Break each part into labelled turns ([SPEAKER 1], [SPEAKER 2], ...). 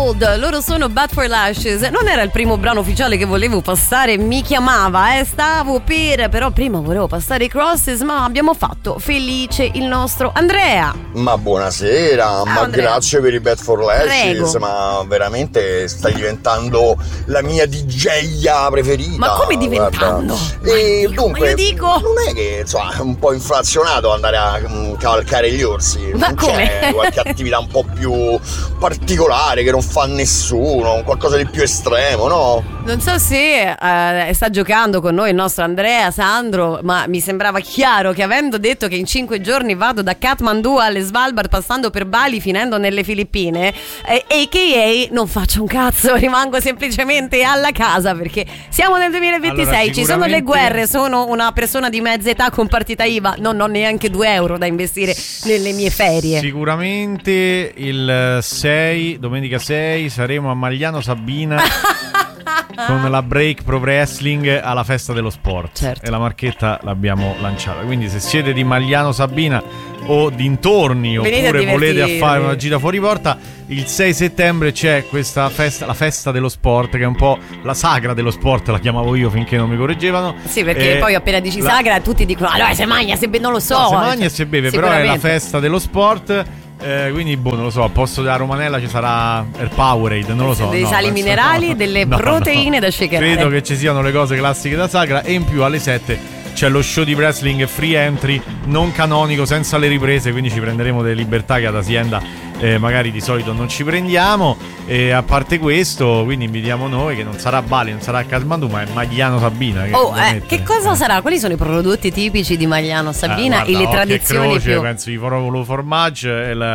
[SPEAKER 1] Gold, loro sono Bad for Lashes. Non era il primo brano ufficiale che volevo passare, mi chiamava, stavo però prima volevo passare i Crosses, ma abbiamo fatto felice il nostro Andrea.
[SPEAKER 2] Ma buonasera, ma
[SPEAKER 1] Andrea.
[SPEAKER 2] grazie per i Bad for Lashes.
[SPEAKER 1] Prego.
[SPEAKER 2] Ma veramente stai diventando la mia DJ preferita.
[SPEAKER 1] Ma come diventando?
[SPEAKER 2] E dunque,
[SPEAKER 1] ma io dico-
[SPEAKER 2] non è che insomma è un po' inflazionato andare a cavalcare gli orsi.
[SPEAKER 1] Ma
[SPEAKER 2] non
[SPEAKER 1] come?
[SPEAKER 2] c'è qualche attività un po' più particolare che non fa nessuno, qualcosa di più estremo, no?
[SPEAKER 1] Non so se sta giocando con noi il nostro Andrea Sandro, ma mi sembrava chiaro che avendo detto che in 5 giorni vado da Kathmandu alle Svalbard passando per Bali finendo nelle Filippine, a.k.a. non faccio un cazzo, rimango semplicemente alla casa perché siamo nel 2026,
[SPEAKER 3] Allora,
[SPEAKER 1] ci sono le guerre, sono una persona di mezza età con partita IVA, non ho neanche 2 euro da investire nelle mie ferie.
[SPEAKER 3] Sicuramente il 6, domenica 6, saremo a Magliano Sabina con la Break Pro Wrestling alla festa dello sport.
[SPEAKER 1] Certo.
[SPEAKER 3] E la marchetta l'abbiamo lanciata. Quindi se siete di Magliano Sabina o dintorni,
[SPEAKER 1] Venite
[SPEAKER 3] oppure
[SPEAKER 1] a
[SPEAKER 3] volete
[SPEAKER 1] divertirvi.
[SPEAKER 3] fare una gira fuori porta, il 6 settembre c'è questa festa, la festa dello sport, che è un po' la sagra dello sport, la chiamavo io finché non mi correggevano.
[SPEAKER 1] Sì, perché poi appena dici sagra tutti dicono allora se magna, se non lo so.
[SPEAKER 3] No, se mangia e se beve, però è la
[SPEAKER 1] Sicuramente.
[SPEAKER 3] festa dello sport. Quindi non lo so, al posto della Romanella ci sarà il Powerade, non lo so.
[SPEAKER 1] Dei
[SPEAKER 3] no,
[SPEAKER 1] sali
[SPEAKER 3] penso-
[SPEAKER 1] minerali,
[SPEAKER 3] no,
[SPEAKER 1] delle
[SPEAKER 3] no,
[SPEAKER 1] proteine da shakerare.
[SPEAKER 3] Credo che ci siano le cose classiche da sagra. E in più alle 7 c'è lo show di wrestling free entry, non canonico, senza le riprese, quindi ci prenderemo delle libertà che ad Azienda magari di solito non ci prendiamo. E a parte questo, quindi invitiamo noi, che non sarà Bali, non sarà Kathmandu, ma è Magliano Sabina.
[SPEAKER 1] Che cosa sarà? Quali sono i prodotti tipici di Magliano Sabina
[SPEAKER 3] guarda,
[SPEAKER 1] e le
[SPEAKER 3] occhio e
[SPEAKER 1] tradizioni
[SPEAKER 3] croce,
[SPEAKER 1] più?
[SPEAKER 3] penso i formaggio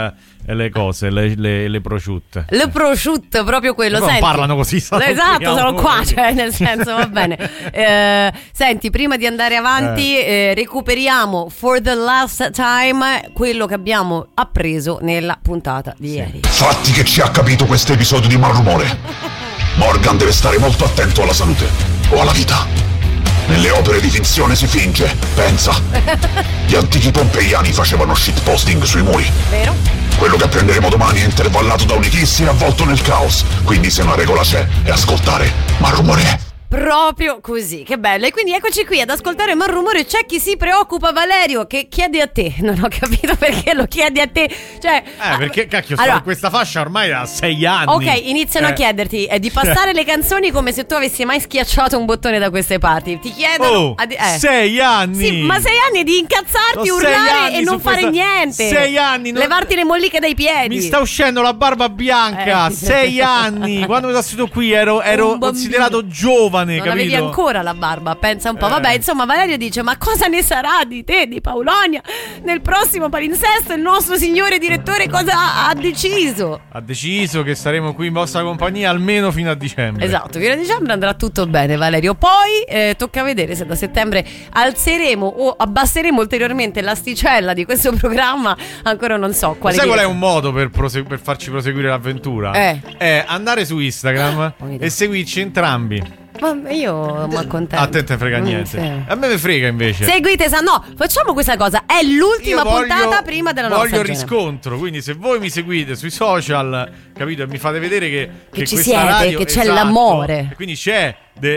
[SPEAKER 3] e le cose, le prosciutte.
[SPEAKER 1] Le prosciutto, proprio quello.
[SPEAKER 3] Non
[SPEAKER 1] Senti,
[SPEAKER 3] parlano così, sono qui,
[SPEAKER 1] esatto, sono
[SPEAKER 3] amore.
[SPEAKER 1] qua, cioè nel senso va bene. Senti, prima di andare avanti recuperiamo for the last time quello che abbiamo appreso nella puntata di ieri.
[SPEAKER 4] Fatti che ci ha capito questo episodio di malrumore. Morgan deve stare molto attento alla salute o alla vita. Nelle opere di finzione si finge, pensa. Gli antichi pompeiani facevano shitposting sui muri.
[SPEAKER 1] Vero?
[SPEAKER 4] Quello che apprenderemo domani è intervallato da un eclissi e avvolto nel caos. Quindi se una regola c'è è ascoltare malrumore.
[SPEAKER 1] Proprio così, che bello. E quindi eccoci qui ad ascoltare Malrumore. C'è chi si preoccupa, Valerio, che chiede a te. Non ho capito perché lo chiedi a te. Cioè,
[SPEAKER 3] Perché cacchio, sto
[SPEAKER 1] allora,
[SPEAKER 3] in questa fascia ormai da 6 anni.
[SPEAKER 1] ok, iniziano a chiederti di passare le canzoni come se tu avessi mai schiacciato un bottone da queste parti. Ti chiedono
[SPEAKER 3] 6 anni.
[SPEAKER 1] Sì, ma 6 anni di incazzarti,
[SPEAKER 3] Sono 6
[SPEAKER 1] urlare
[SPEAKER 3] anni
[SPEAKER 1] e non
[SPEAKER 3] su
[SPEAKER 1] fare
[SPEAKER 3] questa-
[SPEAKER 1] niente.
[SPEAKER 3] 6 anni, non-
[SPEAKER 1] levarti le molliche dai piedi.
[SPEAKER 3] Mi sta uscendo la barba bianca. 6 anni. Quando mi sono seduto qui ero
[SPEAKER 1] Un bambino.
[SPEAKER 3] considerato giovane,
[SPEAKER 1] Non
[SPEAKER 3] capito?
[SPEAKER 1] avevi ancora la barba, pensa un po'. Vabbè, insomma, Valerio dice: ma cosa ne sarà di te, di Paulonia? Nel prossimo palinsesto il nostro signore direttore cosa ha deciso?
[SPEAKER 3] Ha deciso che staremo qui in vostra compagnia almeno fino a dicembre.
[SPEAKER 1] Esatto, fino a dicembre andrà tutto bene, Valerio. Poi tocca vedere se da settembre alzeremo o abbasseremo ulteriormente l'asticella di questo programma. Ancora non so quale.
[SPEAKER 3] Sai qual è un modo per farci proseguire l'avventura? È andare su Instagram e seguirci entrambi.
[SPEAKER 1] Ma io mi accontento.
[SPEAKER 3] A te te frega niente.
[SPEAKER 1] Sì.
[SPEAKER 3] A me me frega invece.
[SPEAKER 1] Seguite, no, facciamo questa cosa. È l'ultima
[SPEAKER 3] Io voglio-
[SPEAKER 1] puntata prima della nostra
[SPEAKER 3] Voglio
[SPEAKER 1] stagione.
[SPEAKER 3] riscontro. Quindi se voi mi seguite sui social, capito, e mi fate vedere che
[SPEAKER 1] ci
[SPEAKER 3] questa
[SPEAKER 1] siete,
[SPEAKER 3] radio,
[SPEAKER 1] che c'è
[SPEAKER 3] esatto,
[SPEAKER 1] l'amore.
[SPEAKER 3] e quindi c'è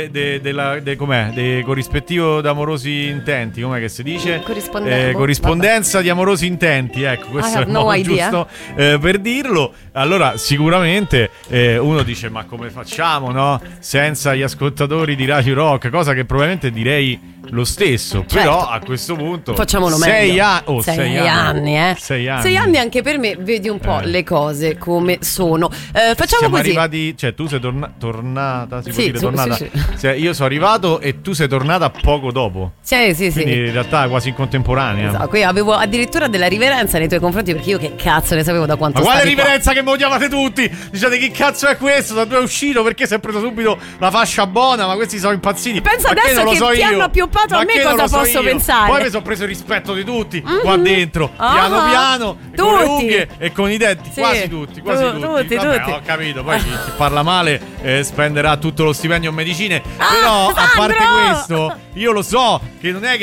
[SPEAKER 3] com'è? Corrispettivo d'amorosi intenti, com'è che si dice? Corrispondenza di amorosi intenti, ecco, questo è il
[SPEAKER 1] no
[SPEAKER 3] modo
[SPEAKER 1] idea.
[SPEAKER 3] giusto per dirlo. Allora sicuramente uno dice: ma come facciamo, no? Senza gli ascoltatori di Radio Rock, cosa che probabilmente direi lo stesso.
[SPEAKER 1] Certo.
[SPEAKER 3] Però a questo punto
[SPEAKER 1] Facciamolo meglio.
[SPEAKER 3] 6 anni.
[SPEAKER 1] 6 anni,
[SPEAKER 3] 6 anni.
[SPEAKER 1] 6 anni anche per me, vedi un po' le cose come sono. Facciamo
[SPEAKER 3] Siamo
[SPEAKER 1] così.
[SPEAKER 3] arrivati, cioè tu sei tornata, si può
[SPEAKER 1] Sì,
[SPEAKER 3] dire tornata.
[SPEAKER 1] sì.
[SPEAKER 3] Cioè, io sono arrivato e tu sei tornata poco dopo.
[SPEAKER 1] Sì.
[SPEAKER 3] Quindi in realtà quasi in contemporanea.
[SPEAKER 1] Esatto, qui avevo addirittura della riverenza nei tuoi confronti perché io che cazzo ne sapevo da quanto
[SPEAKER 3] Ma quale
[SPEAKER 1] stavi qua.
[SPEAKER 3] riverenza che mi odiavate tutti? Dicete che cazzo è questo? Da dove è uscito? Perché si è preso subito la fascia buona? Ma questi sono impazziti.
[SPEAKER 1] Pensa
[SPEAKER 3] Ma
[SPEAKER 1] adesso
[SPEAKER 3] non lo
[SPEAKER 1] che
[SPEAKER 3] so
[SPEAKER 1] ti
[SPEAKER 3] io.
[SPEAKER 1] hanno appioppato a
[SPEAKER 3] Ma
[SPEAKER 1] me,
[SPEAKER 3] che non
[SPEAKER 1] cosa
[SPEAKER 3] lo so
[SPEAKER 1] posso
[SPEAKER 3] io.
[SPEAKER 1] pensare?
[SPEAKER 3] Poi mi sono preso il rispetto di tutti qua dentro,
[SPEAKER 1] Ah.
[SPEAKER 3] piano piano, con le
[SPEAKER 1] Tutti.
[SPEAKER 3] unghie e con i denti.
[SPEAKER 1] Sì.
[SPEAKER 3] Quasi tutti. Vabbè,
[SPEAKER 1] Tutti.
[SPEAKER 3] ho capito. Poi chi parla male spenderà tutto lo stipendio in medicine. Però a parte
[SPEAKER 1] Sandro!
[SPEAKER 3] questo, io lo so che non è che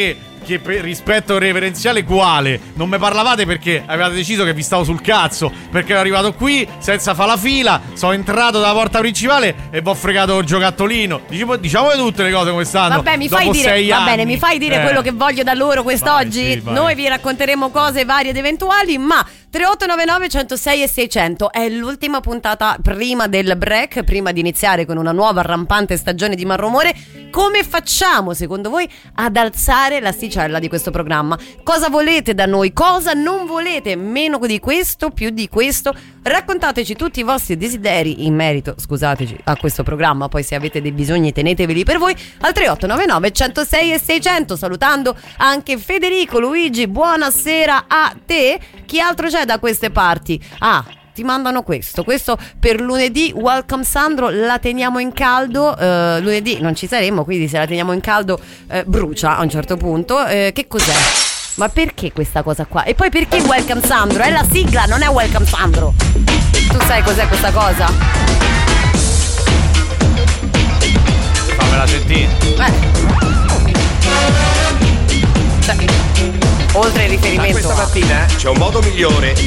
[SPEAKER 3] che rispetto reverenziale quale? Non mi parlavate perché avevate deciso che vi stavo sul cazzo, perché ero arrivato qui senza fare la fila, sono entrato dalla porta principale e vi ho fregato il giocattolino. Diciamo tutte le cose come stanno.
[SPEAKER 1] Vabbè, mi fai dire, va bene, mi fai dire quello che voglio da loro quest'oggi?
[SPEAKER 3] Vai, sì,
[SPEAKER 1] noi vi racconteremo cose varie ed eventuali, ma 3899 106 e 600 è l'ultima puntata prima del break, prima di iniziare con una nuova rampante stagione di Malrumore. Come facciamo secondo voi ad alzare l'asticella di questo programma? Cosa volete da noi? Cosa non volete? Meno di questo, più di questo? Raccontateci tutti i vostri desideri in merito, scusateci, a questo programma. Poi se avete dei bisogni teneteveli per voi al 3899 106 e 600. Salutando anche Federico. Luigi, buonasera a te. Chi altro c'è da queste parti? Ti mandano questo per lunedì. Welcome Sandro, la teniamo in caldo. Lunedì non ci saremo, quindi se la teniamo in caldo brucia a un certo punto. Che cos'è? Ma perché questa cosa qua? E poi perché Welcome Sandro? È la sigla, non è Welcome Sandro. Tu sai cos'è questa cosa?
[SPEAKER 3] Fammela sentire.
[SPEAKER 1] Oltre il riferimento
[SPEAKER 5] questa mattina c'è un modo migliore